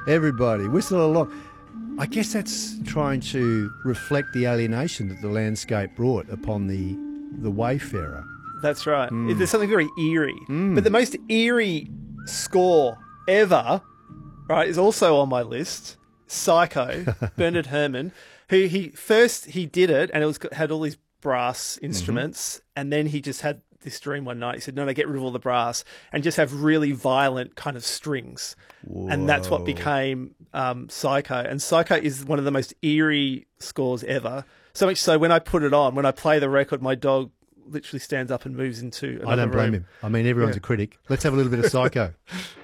Everybody, whistle along. I guess that's trying to reflect the alienation that the landscape brought upon the wayfarer. That's right. There's something very eerie. But the most eerie score ever, right, is also on my list. Psycho, Bernard Herrmann, who he did it, and had all these brass instruments, and then he just had this dream one night. He said, no, get rid of all the brass and just have really violent kind of strings. Whoa. And that's what became Psycho. And Psycho is one of the most eerie scores ever. So much so when I put it on, when I play the record, my dog literally stands up and moves into another room. I don't blame him. I mean, everyone's a critic. Let's have a little bit of Psycho.